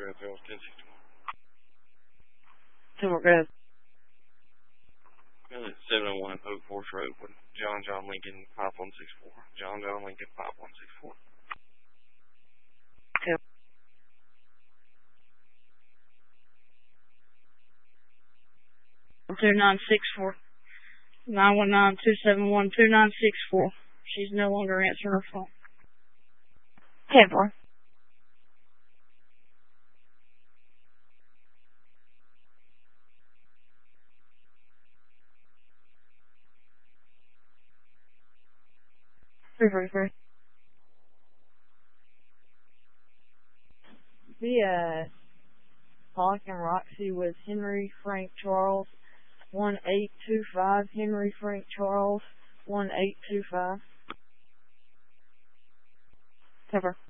Grand Trails 1061. So we're good. 701 Oak Forest Road with John Lincoln 5164. John Lincoln 5164. Okay. 2964. 919-271-2964. She's no longer answering her phone. 10-4. The Honk and Roxy was Henry Frank Charles 1825. Henry Frank Charles 1825. Cover.